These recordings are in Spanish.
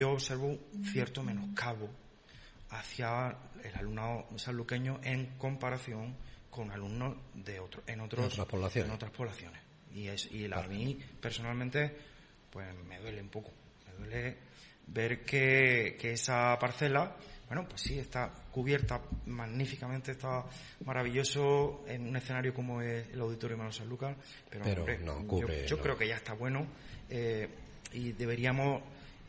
yo observo cierto menoscabo hacia el alumnado sanluqueño en comparación con alumnos en otras poblaciones. A mí personalmente pues me duele un poco, me duele ver que esa parcela, bueno, pues sí, está cubierta magníficamente, está maravilloso en un escenario como es el Auditorio Manuel Sanlúcar, pero hombre, no cubre, yo creo que ya está bueno, y deberíamos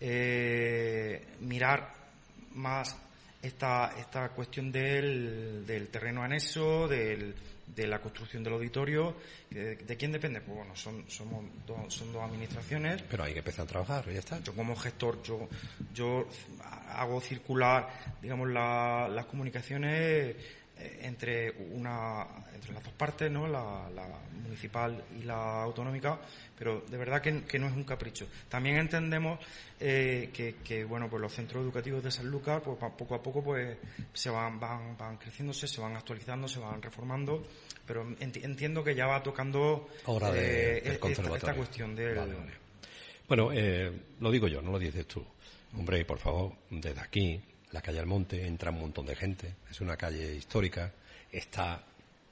mirar más esta cuestión del terreno anexo, de la construcción del auditorio. ¿De quién depende? Pues bueno, son dos administraciones. Pero hay que empezar a trabajar, ya está. Yo como gestor, yo hago circular, digamos, las comunicaciones entre las dos partes, ¿no? La municipal y la autonómica, pero de verdad que no es un capricho. También entendemos que bueno, pues los centros educativos de Sanlúcar, pues poco a poco pues se van creciéndose, se van actualizando, se van reformando, pero entiendo que ya va tocando ahora esta cuestión del... Vale. Bueno, lo digo yo, no lo dices tú. Hombre, por favor, desde aquí, la calle Almonte, entra un montón de gente, es una calle histórica, está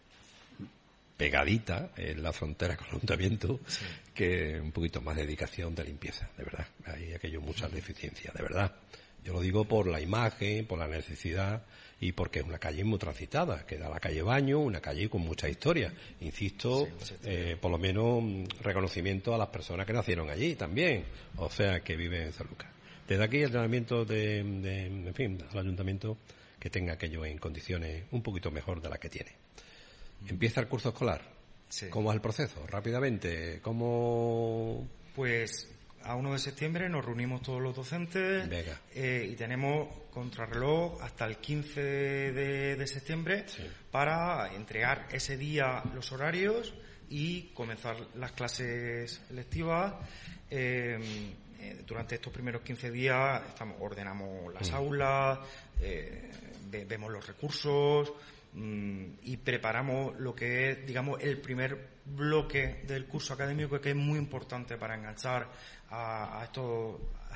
pegadita en la frontera con el ayuntamiento, sí, que un poquito más de dedicación, de limpieza, de verdad. Hay aquello muchas deficiencias, de verdad. Yo lo digo por la imagen, por la necesidad y porque es una calle muy transitada, que da la calle Baño, una calle con mucha historia. Insisto, por lo menos reconocimiento a las personas que nacieron allí también, o sea, que viven en Sanlúcar. Desde aquí el llamamiento en fin, al ayuntamiento que tenga aquello en condiciones un poquito mejor de las que tiene. Empieza el curso escolar. Sí. ¿Cómo es el proceso? Rápidamente, ¿cómo...? Pues a 1 de septiembre nos reunimos todos los docentes y tenemos contrarreloj hasta el 15 de septiembre, sí, para entregar ese día los horarios y comenzar las clases lectivas. Durante estos primeros 15 días ordenamos las aulas, vemos los recursos y preparamos lo que es, digamos, el primer bloque del curso académico, que es muy importante para enganchar a estos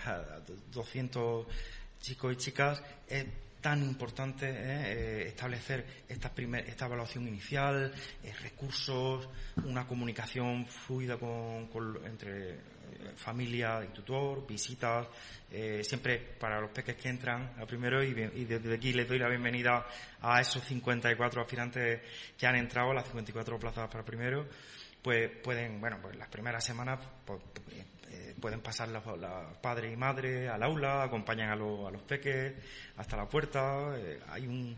200 chicos y chicas. Es tan importante establecer esta evaluación inicial, recursos, una comunicación fluida entre familia y tutor, visitas, siempre para los peques que entran a primero, y desde aquí les doy la bienvenida a esos 54 aspirantes que han entrado, las 54 plazas para primero. Pues pueden, bueno, pues las primeras semanas pueden pasar los padres y madres al aula, acompañan a los peques hasta la puerta. Hay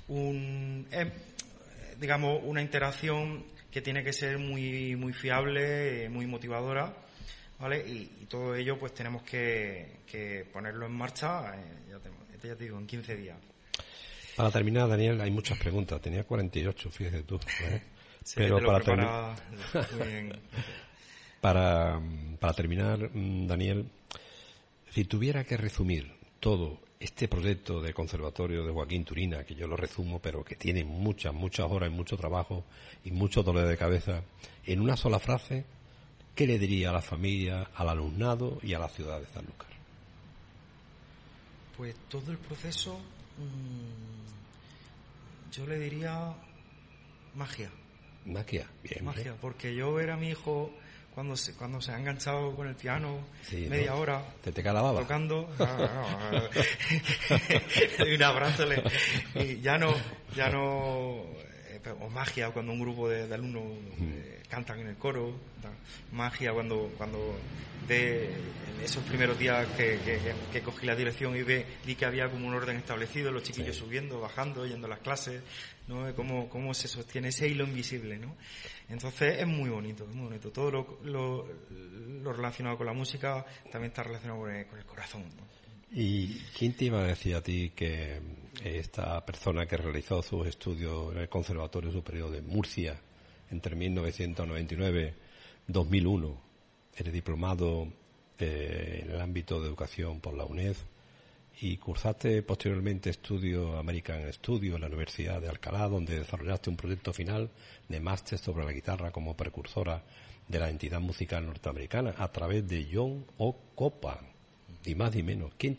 digamos, una interacción que tiene que ser muy, muy fiable, muy motivadora, ¿vale? Y todo ello pues tenemos que ponerlo en marcha, ya te digo, en 15 días. Para terminar, Daniel, hay muchas preguntas. Tenía 48, fíjate tú, ¿eh? Sí, pero para terminar, Daniel, si tuviera que resumir todo este proyecto de conservatorio de Joaquín Turina, que yo lo resumo, pero que tiene muchas horas y mucho trabajo y mucho dolor de cabeza, en una sola frase, ¿qué le diría a la familia, al alumnado y a la ciudad de Sanlúcar? Pues todo el proceso, yo le diría magia. Magia, bien. Magia, porque yo ver a mi hijo cuando se ha enganchado con el piano, sí, media hora te cae la baba tocando, un abrazo, y ya no o magia cuando un grupo de alumnos cantan en el coro, magia cuando ve esos primeros días que cogí la dirección y vi que había como un orden establecido, los chiquillos subiendo, bajando, yendo a las clases, ¿no? Cómo se sostiene ese hilo invisible, ¿no? Entonces es muy bonito. Todo lo relacionado con la música también está relacionado con el corazón, ¿no? ¿Y quién te iba a decir a ti que esta persona que realizó sus estudios en el Conservatorio Superior de Murcia entre 1999 y 2001, eres diplomado en el ámbito de educación por la UNED y cursaste posteriormente estudios American Studios en la Universidad de Alcalá, donde desarrollaste un proyecto final de máster sobre la guitarra como precursora de la entidad musical norteamericana a través de John O. Copan? Ni más ni menos. ¿Quién